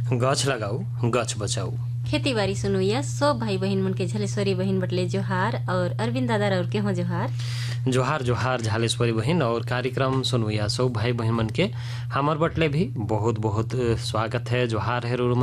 गछ लगाऊ गछ बचाऊ। खेती बाड़ी सुनुया सब भाई बहन मन के झलेश्वरी बहन बटले जोहार और अरविंद दादा और के हो जोहार। जोहार जोहार झालेश्वरी बहन और कार्यक्रम सुनुया सब भाई बहन मन के हमार बटले भी बहुत बहुत स्वागत है। जोहार है